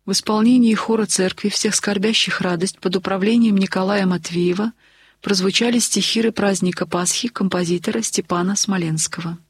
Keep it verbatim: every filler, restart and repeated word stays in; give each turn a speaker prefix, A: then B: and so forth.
A: В исполнении хора церкви «Всех скорбящих радость» под управлением Николая Матвеева прозвучали стихиры праздника Пасхи композитора Степана Смоленского.